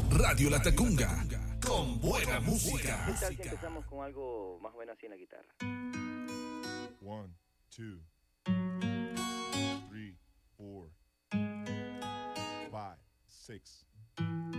Radio La Tacunga, con buena música. ¿Qué tal si empezamos con algo más o menos así en la guitarra? 1, 2, 3, 4, 5, 6.